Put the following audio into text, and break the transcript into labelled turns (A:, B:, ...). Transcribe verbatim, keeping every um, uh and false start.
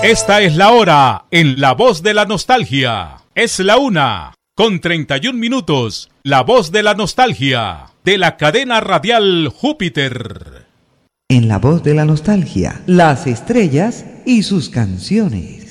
A: Esta es la hora en La Voz de la Nostalgia. Es la una, con treinta y un minutos. La Voz de la Nostalgia, de la cadena radial Júpiter.
B: En La Voz de la Nostalgia, las estrellas y sus canciones.